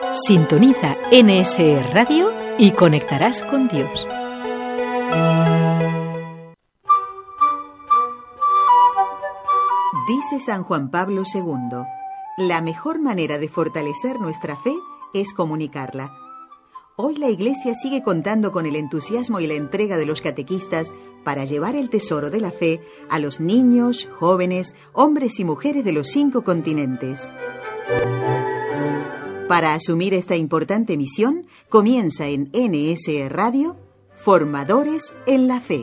Sintoniza NSE Radio y conectarás con Dios. Dice San Juan Pablo II, la mejor manera de fortalecer nuestra fe es comunicarla. Hoy la Iglesia sigue contando con el entusiasmo y la entrega de los catequistas para llevar el tesoro de la fe a los niños, jóvenes, hombres y mujeres de los 5 continentes. Para asumir esta importante misión, comienza en NSE Radio, Formadores en la Fe.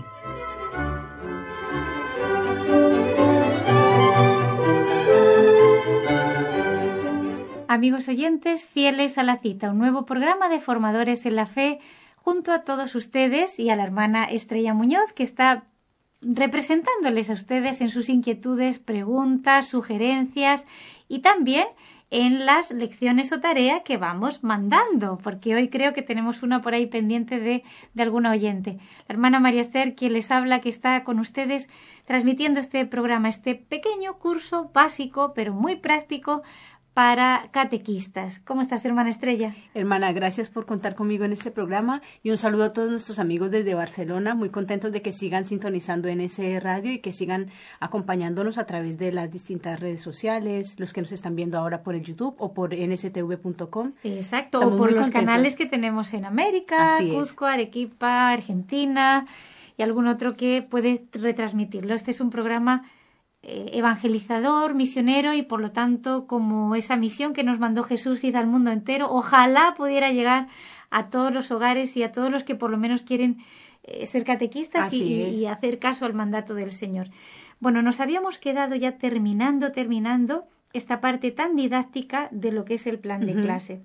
Amigos oyentes, fieles a la cita, un nuevo programa de Formadores en la Fe junto a todos ustedes y a la hermana Estrella Muñoz, que está representándoles a ustedes en sus inquietudes, preguntas, sugerencias y también en las lecciones o tarea que vamos mandando, porque hoy creo que tenemos una por ahí pendiente de alguna oyente. La hermana María Esther, quien les habla, que está con ustedes transmitiendo este programa, este pequeño curso básico, pero muy práctico, para catequistas. ¿Cómo estás, hermana Estrella? Hermana, gracias por contar conmigo en este programa y un saludo a todos nuestros amigos desde Barcelona, muy contentos de que sigan sintonizando NSE Radio y que sigan acompañándonos a través de las distintas redes sociales, los que nos están viendo ahora por el YouTube o por nstv.com. Exacto, estamos o por los canales que tenemos en América, Cuzco, Arequipa, Argentina y algún otro que puede retransmitirlo. Este es un programa evangelizador, misionero y por lo tanto como esa misión que nos mandó Jesús ir al mundo entero, ojalá pudiera llegar a todos los hogares y a todos los que por lo menos quieren ser catequistas y hacer caso al mandato del Señor. Bueno, nos habíamos quedado ya terminando esta parte tan didáctica de lo que es el plan de clase.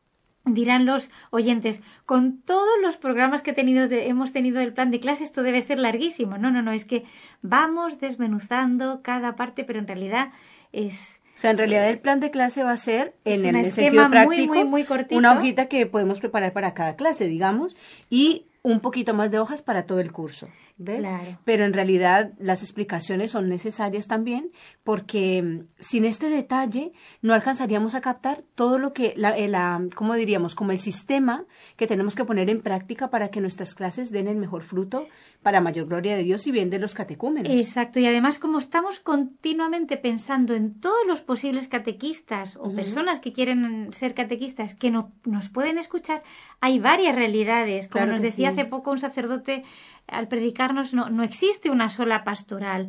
Dirán los oyentes, con todos los programas que hemos tenido del plan de clase, esto debe ser larguísimo. No, es que vamos desmenuzando cada parte, pero en realidad es... O sea, en realidad el plan de clase va a ser, en el sentido práctico, muy cortito, una hojita que podemos preparar para cada clase, digamos, y un poquito más de hojas para todo el curso, ¿ves? Claro. Pero en realidad las explicaciones son necesarias también porque sin este detalle no alcanzaríamos a captar todo lo que, ¿cómo diríamos? Como el sistema que tenemos que poner en práctica para que nuestras clases den el mejor fruto para mayor gloria de Dios y bien de los catecúmenos. Exacto, y además como estamos continuamente pensando en todos los posibles catequistas o personas que quieren ser catequistas que nos pueden escuchar, hay varias realidades, como nos decía hace poco un sacerdote al predicarnos, no existe una sola pastoral.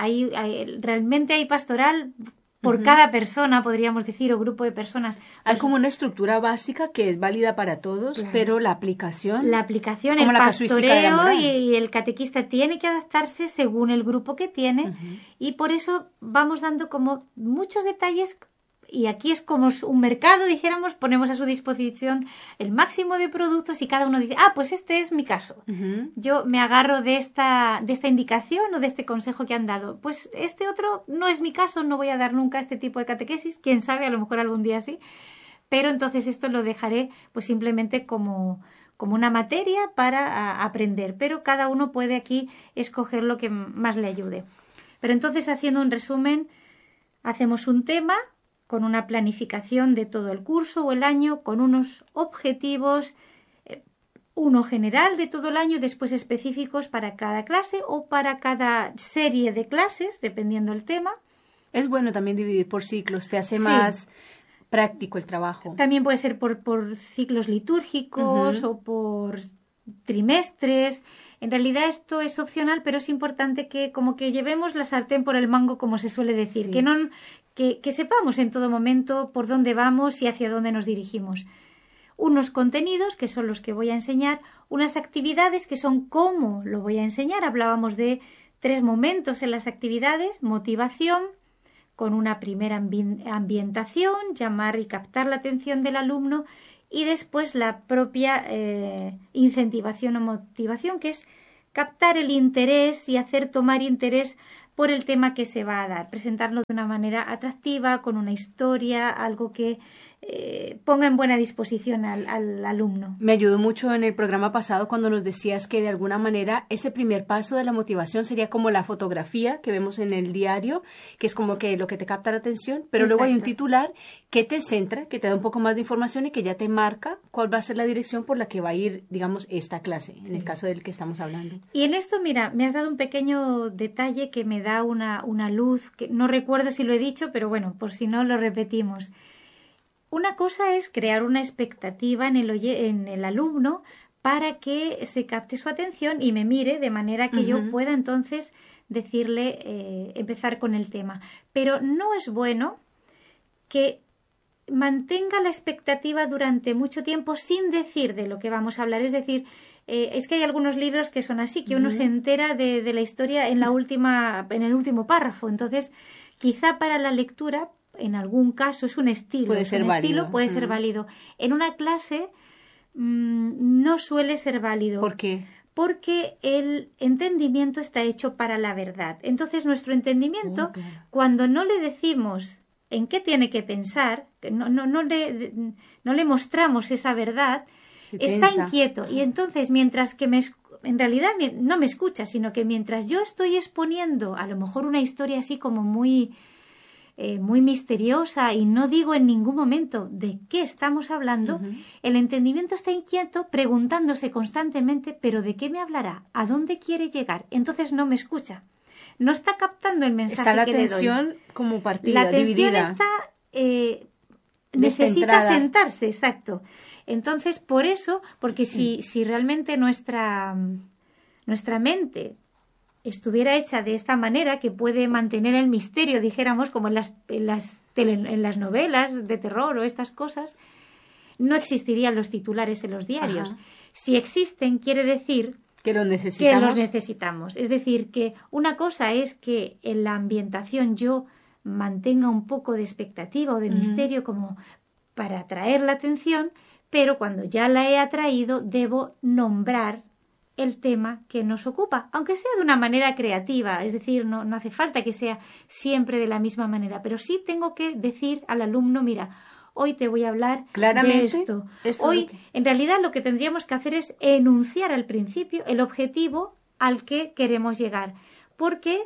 Realmente hay pastoral por cada persona, podríamos decir, o grupo de personas. Hay como una estructura básica que es válida para todos, claro, pero la aplicación, el pastoreo y el catequista tiene que adaptarse según el grupo que tiene y por eso vamos dando como muchos detalles. Y aquí es como un mercado, dijéramos, ponemos a su disposición el máximo de productos y cada uno dice, pues este es mi caso. Yo me agarro de esta indicación o de este consejo que han dado. Pues este otro no es mi caso, no voy a dar nunca este tipo de catequesis, quién sabe, a lo mejor algún día sí. Pero entonces esto lo dejaré pues simplemente como una materia para aprender. Pero cada uno puede aquí escoger lo que más le ayude. Pero entonces, haciendo un resumen, hacemos un tema con una planificación de todo el curso o el año, con unos objetivos, uno general de todo el año, después específicos para cada clase o para cada serie de clases, dependiendo del tema. Es bueno también dividir por ciclos, te hace más práctico el trabajo. También puede ser por ciclos litúrgicos o por trimestres. En realidad esto es opcional, pero es importante que como que llevemos la sartén por el mango, como se suele decir, que sepamos en todo momento por dónde vamos y hacia dónde nos dirigimos. Unos contenidos, que son los que voy a enseñar, unas actividades, que son cómo lo voy a enseñar. Hablábamos de 3 momentos en las actividades: motivación, con una primera ambientación, llamar y captar la atención del alumno, y después la propia incentivación o motivación, que es captar el interés y hacer tomar interés por el tema que se va a dar, presentarlo de una manera atractiva, con una historia, algo que ponga en buena disposición al alumno. Me ayudó mucho en el programa pasado cuando nos decías que de alguna manera ese primer paso de la motivación sería como la fotografía que vemos en el diario, que es como que lo que te capta la atención, pero Exacto. luego hay un titular que te centra, que te da un poco más de información y que ya te marca cuál va a ser la dirección por la que va a ir, digamos, esta clase, en el caso del que estamos hablando. Y en esto, mira, me has dado un pequeño detalle que me da una luz, que no recuerdo si lo he dicho, pero bueno, por si no lo repetimos. Una cosa es crear una expectativa en el alumno para que se capte su atención y me mire de manera que yo pueda entonces decirle, empezar con el tema. Pero no es bueno que mantenga la expectativa durante mucho tiempo sin decir de lo que vamos a hablar. Es decir, es que hay algunos libros que son así, que uno se entera de la historia en el último párrafo. Entonces, quizá para la lectura, en algún caso, es un estilo. Puede ser válido. Puede ser válido. En una clase no suele ser válido. ¿Por qué? Porque el entendimiento está hecho para la verdad. Entonces, nuestro entendimiento, cuando no le decimos en qué tiene que pensar, no le mostramos esa verdad, está inquieto. Y entonces, mientras que en realidad no me escucha, sino que mientras yo estoy exponiendo a lo mejor una historia así como muy misteriosa y no digo en ningún momento de qué estamos hablando, el entendimiento está inquieto preguntándose constantemente, ¿pero de qué me hablará? ¿A dónde quiere llegar? Entonces no me escucha. No está captando el mensaje que le doy. Está la atención como partida, la atención dividida. Está... necesita sentarse, exacto. Entonces, por eso, porque si realmente nuestra mente estuviera hecha de esta manera, que puede mantener el misterio, dijéramos, como en las novelas de terror o estas cosas, no existirían los titulares en los diarios. Si existen, quiere decir que los necesitamos. Es decir, que una cosa es que en la ambientación yo mantenga un poco de expectativa o de misterio como para atraer la atención, pero cuando ya la he atraído debo nombrar el tema que nos ocupa, aunque sea de una manera creativa, es decir, no hace falta que sea siempre de la misma manera, pero sí tengo que decir al alumno, mira, hoy te voy a hablar claramente de esto. Hoy, en realidad, lo que tendríamos que hacer es enunciar al principio el objetivo al que queremos llegar, porque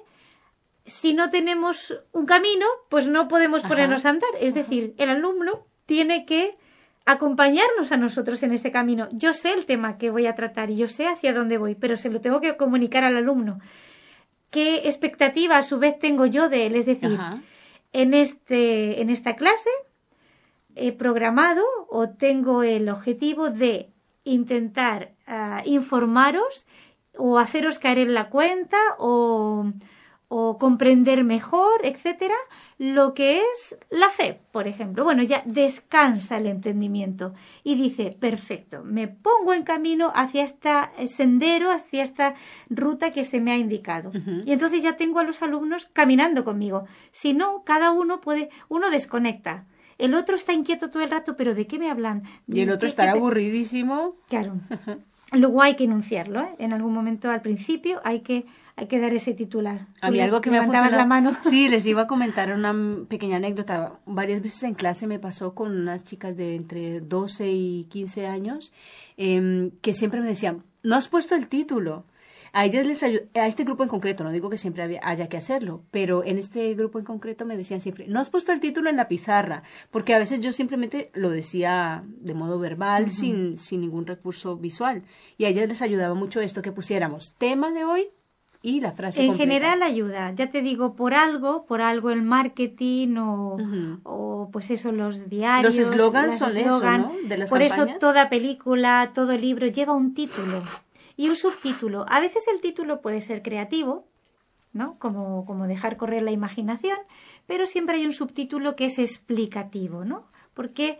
si no tenemos un camino, pues no podemos ponernos a andar, es decir, el alumno tiene que acompañarnos a nosotros en este camino. Yo sé el tema que voy a tratar y yo sé hacia dónde voy, pero se lo tengo que comunicar al alumno. ¿Qué expectativa a su vez tengo yo de él? Es decir, en esta clase he programado o tengo el objetivo de intentar informaros o haceros caer en la cuenta o comprender mejor, etcétera, lo que es la fe, por ejemplo. Bueno, ya descansa el entendimiento y dice, perfecto, me pongo en camino hacia este sendero, hacia esta ruta que se me ha indicado. Y entonces ya tengo a los alumnos caminando conmigo. Si no, cada uno desconecta. El otro está inquieto todo el rato, pero ¿de qué me hablan? Y el otro estará aburridísimo. Claro. Luego hay que enunciarlo, ¿eh? En algún momento al principio hay que dar ese titular. A mí algo que me ha funcionado... la mano. Sí, les iba a comentar una pequeña anécdota. Varias veces en clase me pasó con unas chicas de entre 12 y 15 años que siempre me decían, no has puesto el título. A ellas a este grupo en concreto, no digo que siempre haya que hacerlo, pero en este grupo en concreto me decían siempre, no has puesto el título en la pizarra, porque a veces yo simplemente lo decía de modo verbal, sin ningún recurso visual, y a ellas les ayudaba mucho esto, que pusiéramos tema de hoy y la frase completa. En general ayuda, ya te digo, por algo el marketing o pues eso, los diarios. Los eslogans son eso, ¿no? De las por campañas. Eso toda película, todo libro lleva un título y un subtítulo. A veces el título puede ser creativo, ¿no? Como dejar correr la imaginación, pero siempre hay un subtítulo que es explicativo, ¿no? Porque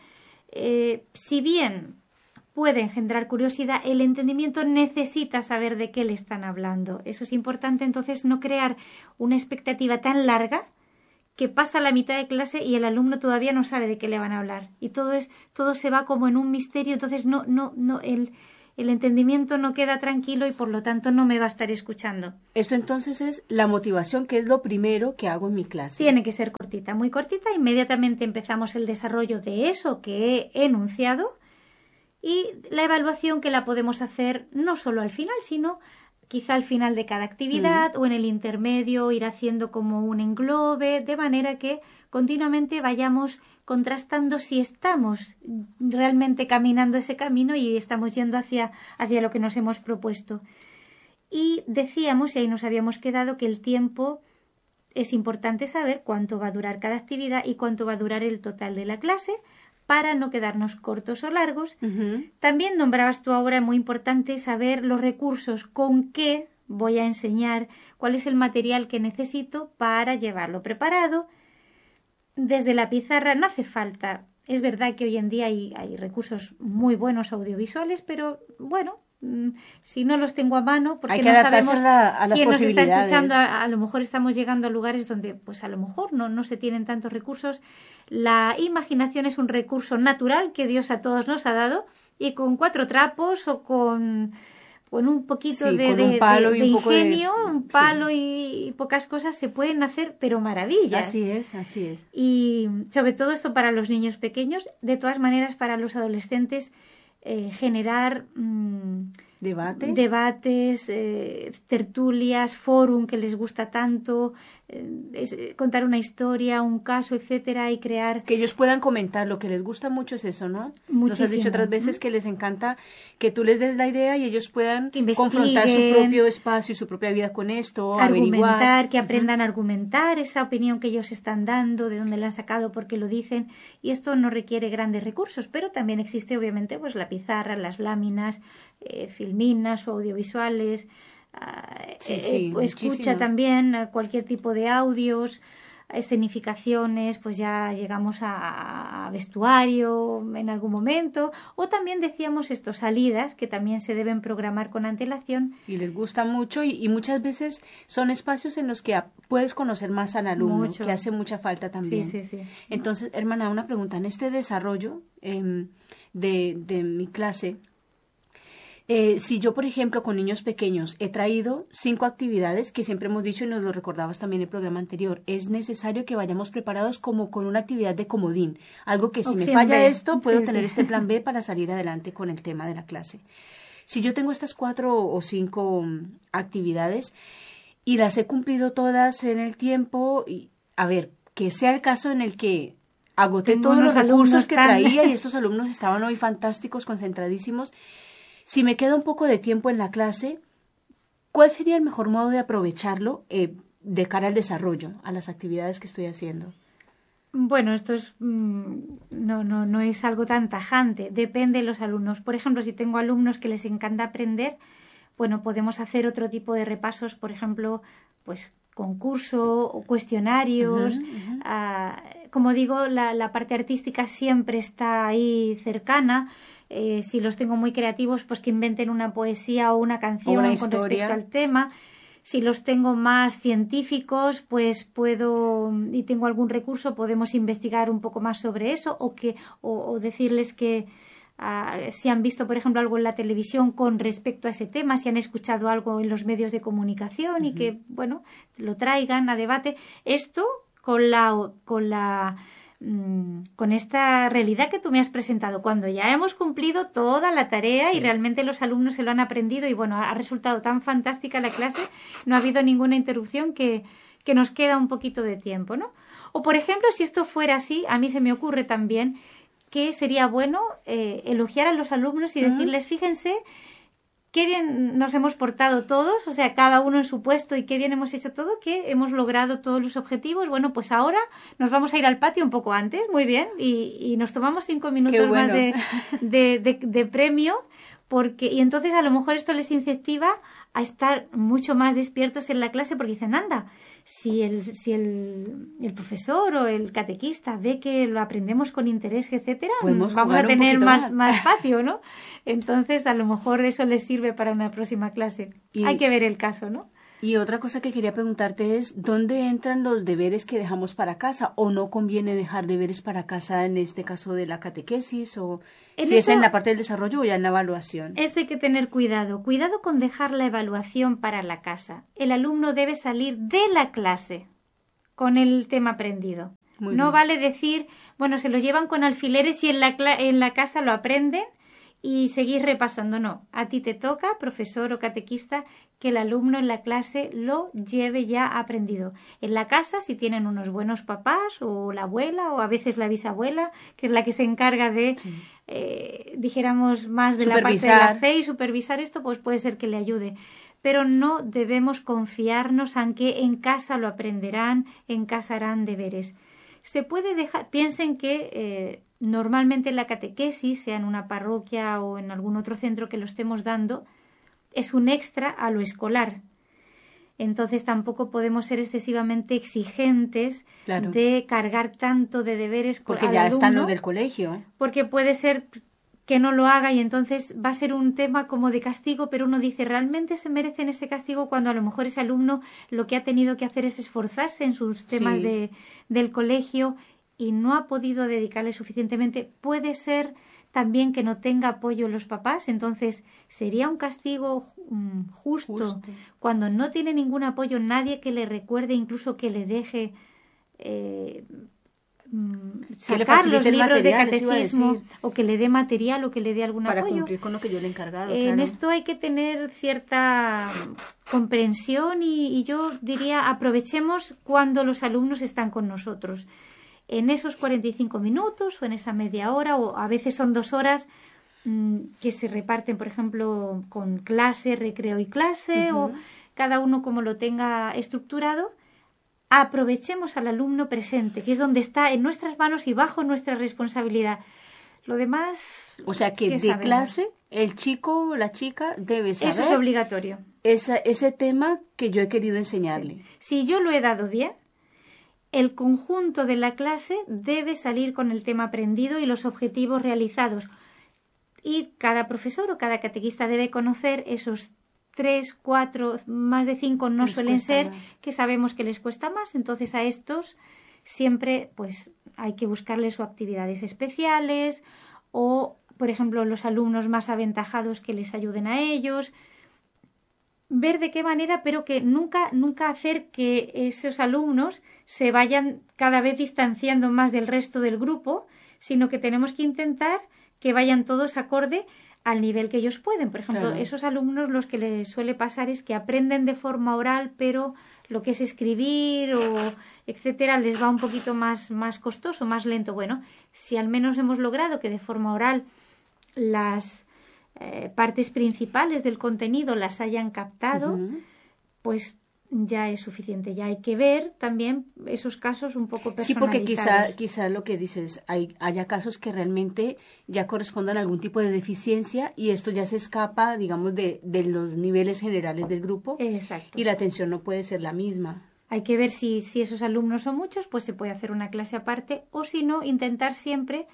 si bien puede engendrar curiosidad, el entendimiento necesita saber de qué le están hablando. Eso es importante, entonces, no crear una expectativa tan larga que pasa la mitad de clase y el alumno todavía no sabe de qué le van a hablar. Y todo se va como en un misterio, entonces el entendimiento no queda tranquilo y por lo tanto no me va a estar escuchando. Esto entonces es la motivación, que es lo primero que hago en mi clase. Tiene que ser cortita, muy cortita. Inmediatamente empezamos el desarrollo de eso que he enunciado y la evaluación, que la podemos hacer no solo al final, sino quizá al final de cada actividad o en el intermedio, ir haciendo como un englobe, de manera que continuamente vayamos contrastando si estamos realmente caminando ese camino y estamos yendo hacia lo que nos hemos propuesto. Y decíamos, y ahí nos habíamos quedado, que el tiempo es importante saber cuánto va a durar cada actividad y cuánto va a durar el total de la clase para no quedarnos cortos o largos. También nombrabas tú ahora, muy importante, saber los recursos, con qué voy a enseñar, cuál es el material que necesito para llevarlo preparado. Desde la pizarra no hace falta. Es verdad que hoy en día hay recursos muy buenos audiovisuales, pero bueno, si no los tengo a mano, porque no sabemos a las quién nos está posibilidades. escuchando, a lo mejor estamos llegando a lugares donde pues a lo mejor no se tienen tantos recursos. La imaginación es un recurso natural que Dios a todos nos ha dado, y con 4 trapos o con un poquito de ingenio, un palo y pocas cosas se pueden hacer, pero maravillas. Así es. Y sobre todo esto para los niños pequeños. De todas maneras, para los adolescentes, generar debates, tertulias, fórum que les gusta tanto, contar una historia, un caso, etcétera, y crear... Que ellos puedan comentar, lo que les gusta mucho es eso, ¿no? Muchísimo. Nos has dicho otras veces que les encanta que tú les des la idea y ellos puedan confrontar su propio espacio y su propia vida con esto, argumentar, que aprendan a argumentar esa opinión que ellos están dando, de dónde la han sacado, por qué lo dicen, y esto no requiere grandes recursos, pero también existe obviamente pues la pizarra, las láminas, filminas o audiovisuales, escucha también cualquier tipo de audios, escenificaciones, pues ya llegamos a vestuario en algún momento, o también decíamos salidas que también se deben programar con antelación. Y les gusta mucho y muchas veces son espacios en los que puedes conocer más al alumno, que hace mucha falta también. Sí. Entonces, hermana, una pregunta. En este desarrollo de mi clase, si yo, por ejemplo, con niños pequeños he traído 5 actividades, que siempre hemos dicho y nos lo recordabas también en el programa anterior, es necesario que vayamos preparados como con una actividad de comodín, algo que si me falla esto, puedo tener este plan B para salir adelante con el tema de la clase. Si yo tengo estas 4 o 5 actividades y las he cumplido todas en el tiempo, y a ver, que sea el caso en el que agoté todos los recursos que traía y estos alumnos estaban hoy fantásticos, concentradísimos. Si me queda un poco de tiempo en la clase, ¿cuál sería el mejor modo de aprovecharlo de cara al desarrollo, a las actividades que estoy haciendo? Bueno, esto es no es algo tan tajante, depende de los alumnos. Por ejemplo, si tengo alumnos que les encanta aprender, bueno, podemos hacer otro tipo de repasos, por ejemplo, pues concurso o cuestionarios. Como digo, la parte artística siempre está ahí cercana. Si los tengo muy creativos, pues que inventen una poesía o una canción con respecto al tema. Si los tengo más científicos, pues puedo, y tengo algún recurso, podemos investigar un poco más sobre eso, o decirles que si han visto, por ejemplo, algo en la televisión con respecto a ese tema, si han escuchado algo en los medios de comunicación y que, bueno, lo traigan a debate. Esto con esta realidad que tú me has presentado, cuando ya hemos cumplido toda la tarea y realmente los alumnos se lo han aprendido y bueno, ha resultado tan fantástica la clase, no ha habido ninguna interrupción, que nos queda un poquito de tiempo, ¿no? O por ejemplo, si esto fuera así, a mí se me ocurre también que sería bueno elogiar a los alumnos y decirles, fíjense qué bien nos hemos portado todos, o sea, cada uno en su puesto, y qué bien hemos hecho todo, que hemos logrado todos los objetivos. Bueno, pues ahora nos vamos a ir al patio un poco antes, muy bien, y nos tomamos 5 minutos más de premio, y entonces a lo mejor esto les incentiva a estar mucho más despiertos en la clase, porque dicen, anda, si el profesor o el catequista ve que lo aprendemos con interés, etcétera, vamos a tener más patio, ¿no? Entonces, a lo mejor eso les sirve para una próxima clase. Hay que ver el caso, ¿no? Y otra cosa que quería preguntarte es, ¿dónde entran los deberes que dejamos para casa? ¿O no conviene dejar deberes para casa en este caso de la catequesis? ¿O si es en la parte del desarrollo o ya en la evaluación? Esto hay que tener cuidado. Cuidado con dejar la evaluación para la casa. El alumno debe salir de la clase con el tema aprendido. No vale decir, bueno, se lo llevan con alfileres y en la casa lo aprenden y seguir repasando. No, a ti te toca, profesor o catequista, que el alumno en la clase lo lleve ya aprendido. En la casa, si tienen unos buenos papás o la abuela o a veces la bisabuela, que es la que se encarga de, dijéramos, más de la parte de la fe y supervisar esto, pues puede ser que le ayude. Pero no debemos confiarnos en que en casa lo aprenderán, en casa harán deberes. Se puede dejar, piensen que normalmente en la catequesis, sea en una parroquia o en algún otro centro que lo estemos dando, es un extra a lo escolar. Entonces tampoco podemos ser excesivamente exigentes de cargar tanto de deberes porque ya está en lo del colegio. Porque puede ser que no lo haga y entonces va a ser un tema como de castigo, pero uno dice, ¿realmente se merecen ese castigo cuando a lo mejor ese alumno lo que ha tenido que hacer es esforzarse en sus temas del colegio y no ha podido dedicarle suficientemente? Puede ser también que no tenga apoyo los papás, entonces sería un castigo justo cuando no tiene ningún apoyo, nadie que le recuerde, incluso que le deje sacar los libros de catecismo o que le dé material o que le dé algún apoyo. Para cumplir con lo que yo le he encargado. En esto hay que tener cierta comprensión y yo diría aprovechemos cuando los alumnos están con nosotros. En esos 45 minutos o en esa media hora o a veces son 2 horas que se reparten, por ejemplo, con clase, recreo y clase o cada uno como lo tenga estructurado. Aprovechemos al alumno presente, que es donde está en nuestras manos y bajo nuestra responsabilidad. Lo demás... O sea que de clase el chico o la chica debe saber... Eso es obligatorio. Ese tema que yo he querido enseñarle. Sí. Si yo lo he dado bien, el conjunto de la clase debe salir con el tema aprendido y los objetivos realizados. Y cada profesor o cada catequista debe conocer esos 3, 4, más de 5 no suelen ser, que sabemos que les cuesta más. Entonces a estos siempre pues hay que buscarles o actividades especiales o, por ejemplo, los alumnos más aventajados que les ayuden a ellos. Ver de qué manera, pero que nunca hacer que esos alumnos se vayan cada vez distanciando más del resto del grupo, sino que tenemos que intentar que vayan todos acorde al nivel que ellos pueden. Por ejemplo, esos alumnos los que les suele pasar es que aprenden de forma oral, pero lo que es escribir o etcétera les va un poquito más costoso, más lento. Bueno, si al menos hemos logrado que de forma oral las partes principales del contenido las hayan captado, pues ya es suficiente. Ya hay que ver también esos casos un poco personalizados. Sí, porque quizá lo que dices, haya casos que realmente ya correspondan a algún tipo de deficiencia y esto ya se escapa, digamos, de los niveles generales del grupo. Exacto. Y la atención no puede ser la misma. Hay que ver si esos alumnos son muchos, pues se puede hacer una clase aparte o si no, intentar siempre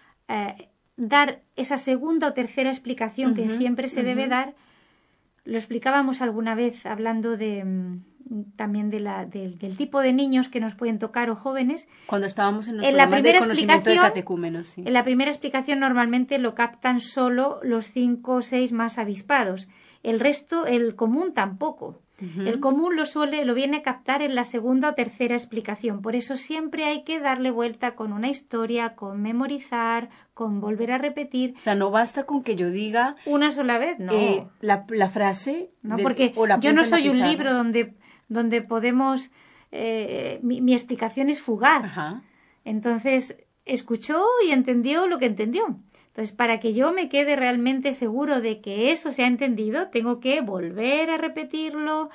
dar esa segunda o tercera explicación que siempre se debe dar. Lo explicábamos alguna vez hablando también del tipo de niños que nos pueden tocar o jóvenes. Cuando estábamos en el programa de conocimiento de catecúmenos. Sí. En la primera explicación normalmente lo captan solo los 5 o 6 más avispados. El resto, el común tampoco. El común lo viene a captar en la segunda o tercera explicación. Por eso siempre hay que darle vuelta con una historia, con memorizar, con volver a repetir. O sea, no basta con que yo diga... Una sola vez, no. La frase... No, porque yo no soy un libro donde podemos... mi explicación es fugaz. Ajá. Entonces, escuchó y entendió lo que entendió. Entonces, para que yo me quede realmente seguro de que eso se ha entendido, tengo que volver a repetirlo,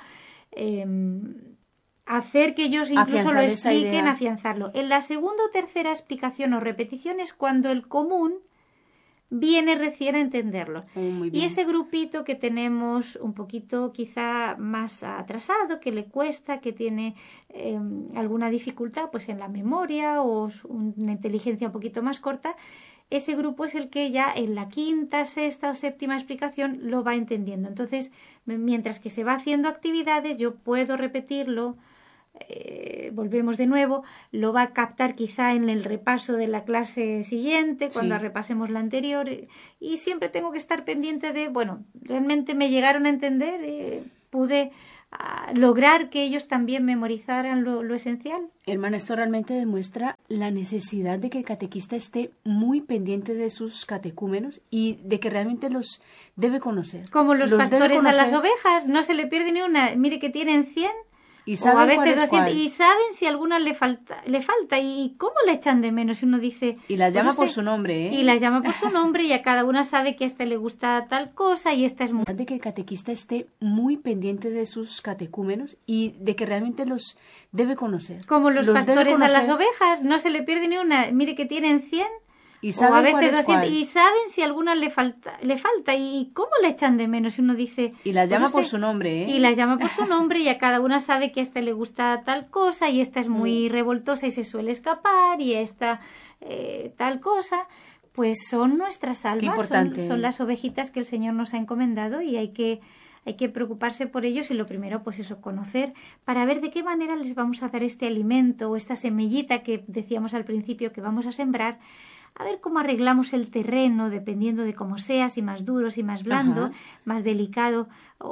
hacer que ellos incluso lo expliquen, afianzarlo. En la segunda o tercera explicación o repetición es cuando el común viene recién a entenderlo. Muy bien. Y ese grupito que tenemos un poquito quizá más atrasado, que le cuesta, que tiene alguna dificultad pues en la memoria o una inteligencia un poquito más corta, ese grupo es el que ya en la quinta, sexta o séptima explicación lo va entendiendo. Entonces, mientras que se va haciendo actividades, yo puedo repetirlo, volvemos de nuevo, lo va a captar quizá en el repaso de la clase siguiente, cuando repasemos la anterior, y siempre tengo que estar pendiente de, bueno, realmente me llegaron a entender, pude lograr que ellos también memorizaran lo esencial. Hermana, esto realmente demuestra la necesidad de que el catequista esté muy pendiente de sus catecúmenos y de que realmente los debe conocer. Como los pastores a las ovejas, no se le pierde ni una. Mire que tienen 100 y saben o a veces cuál es 200 cuál. Y saben si alguna le falta y cómo le echan de menos. Y uno dice, y las llama por su nombre, y las llama por su nombre, y a cada una sabe que a esta le gusta tal cosa y esta es muy... De que el catequista esté muy pendiente de sus catecúmenos y de que realmente los debe conocer. Como los pastores a las ovejas, no se le pierde ni una. Mire que tienen 100 y saben o a veces cuál es 200 cuál. Y saben si alguna le falta y cómo le echan de menos. Y uno dice, y las llama por su nombre, y las llama por su nombre, y a cada una sabe que a esta le gusta tal cosa y esta es muy revoltosa y se suele escapar, y esta tal cosa. Pues son nuestras almas, son las ovejitas que el Señor nos ha encomendado, y hay que preocuparse por ellos. Y lo primero, pues eso, conocer, para ver de qué manera les vamos a dar este alimento o esta semillita que decíamos al principio que vamos a sembrar, a ver cómo arreglamos el terreno dependiendo de cómo sea, si más duro, si más blando, más delicado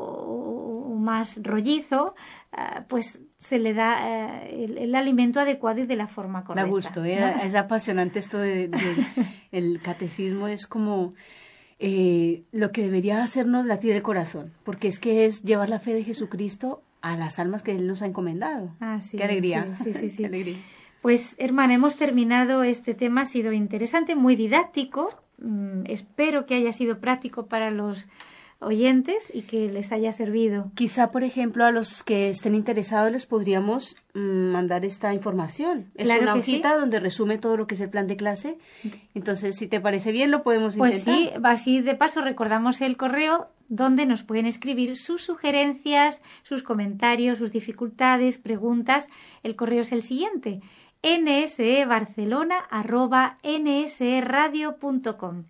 o más rollizo, pues se le da el alimento adecuado y de la forma correcta. Da gusto, ¿no? Es apasionante esto el catecismo, es como... lo que debería hacernos latir el corazón, porque es que es llevar la fe de Jesucristo a las almas que Él nos ha encomendado. Sí, ¡qué alegría! Sí. ¡Qué alegría! Pues, hermana, hemos terminado este tema, ha sido interesante, muy didáctico, espero que haya sido práctico para los oyentes y que les haya servido. Quizá, por ejemplo, a los que estén interesados les podríamos mandar esta información. Es claro una hojita donde resume todo lo que es el plan de clase. Entonces, si te parece bien, lo podemos intentar. Pues sí, así de paso recordamos el correo donde nos pueden escribir sus sugerencias, sus comentarios, sus dificultades, preguntas. El correo es el siguiente: nsebarcelona@nsradio.com.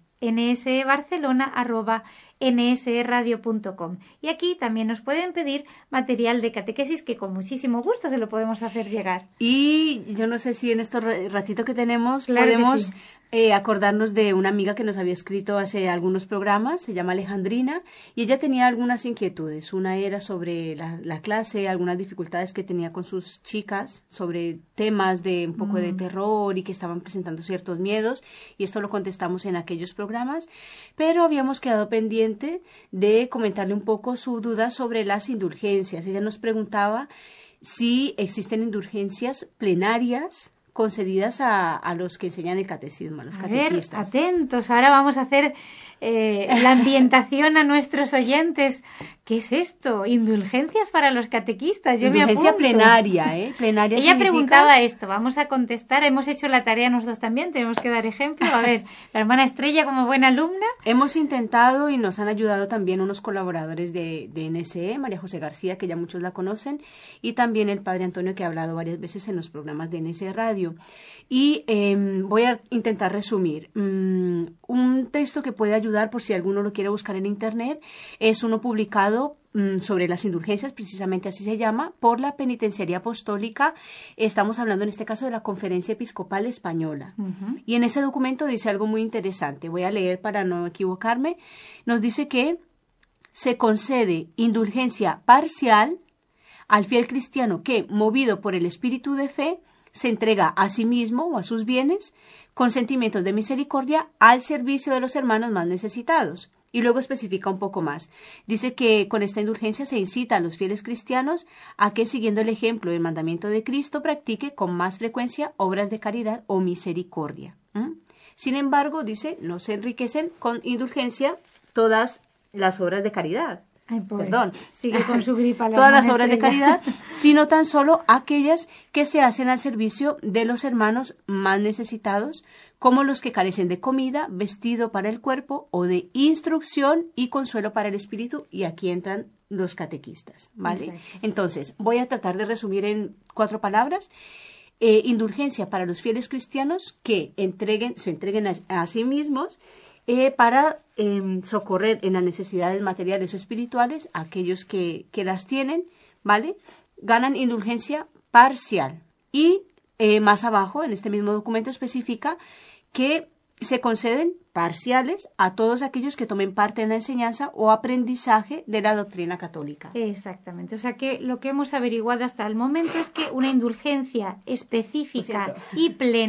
nsebarcelona@nsradio.com. Y aquí también nos pueden pedir material de catequesis, que con muchísimo gusto se lo podemos hacer llegar. Y yo no sé si en este ratito que tenemos podemos acordarnos de una amiga que nos había escrito hace algunos programas, se llama Alejandrina, y ella tenía algunas inquietudes. Una era sobre la clase, algunas dificultades que tenía con sus chicas, sobre temas de un poco de terror y que estaban presentando ciertos miedos, y esto lo contestamos en aquellos programas, pero habíamos quedado pendiente de comentarle un poco su duda sobre las indulgencias. Ella nos preguntaba si existen indulgencias plenarias concedidas a los que enseñan el catecismo, a los catequistas. A ver, atentos, ahora vamos a hacer la ambientación a nuestros oyentes. ¿Qué es esto? Indulgencias para los catequistas. Yo Indulgencia me apunto. plenaria, ¿eh? Plenaria Ella significa... preguntaba esto, vamos a contestar. Hemos hecho la tarea nosotros también, tenemos que dar ejemplo. A ver, la hermana Estrella como buena alumna. Hemos intentado y nos han ayudado también unos colaboradores de NSE, María José García, que ya muchos la conocen, y también el padre Antonio, que ha hablado varias veces en los programas de NSE Radio. Y voy a intentar resumir. Un texto que puede ayudar por si alguno lo quiere buscar en internet es uno publicado sobre las indulgencias, precisamente así se llama, por la Penitenciaría Apostólica. Estamos hablando en este caso de la Conferencia Episcopal Española. Y en ese documento dice algo muy interesante. Voy a leer para no equivocarme. Nos dice que se concede indulgencia parcial al fiel cristiano que, movido por el espíritu de fe, se entrega a sí mismo o a sus bienes con sentimientos de misericordia al servicio de los hermanos más necesitados. Y luego especifica un poco más. Dice que con esta indulgencia se incita a los fieles cristianos a que, siguiendo el ejemplo del mandamiento de Cristo, practique con más frecuencia obras de caridad o misericordia. Sin embargo, dice, no se enriquecen con indulgencia todas las obras de caridad. Sigue con su gripa. Todas las obras de caridad, sino tan solo aquellas que se hacen al servicio de los hermanos más necesitados, como los que carecen de comida, vestido para el cuerpo o de instrucción y consuelo para el espíritu. Y aquí entran los catequistas, ¿vale? Exacto. Entonces, voy a tratar de resumir en 4 palabras. Indulgencia para los fieles cristianos que se entreguen a sí mismos para socorrer en las necesidades materiales o espirituales a aquellos que las tienen, ¿vale? Ganan indulgencia parcial. Y más abajo, en este mismo documento, especifica que se conceden parciales a todos aquellos que tomen parte en la enseñanza o aprendizaje de la doctrina católica. Exactamente. O sea que lo que hemos averiguado hasta el momento es que una indulgencia específica y plena